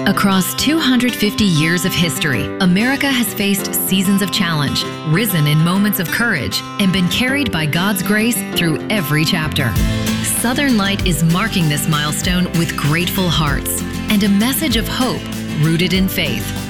Across 250 years of history, America has faced seasons of challenge, risen in moments of courage, and been carried by God's grace through every chapter. Southern Light is marking this milestone with grateful hearts and a message of hope rooted in faith.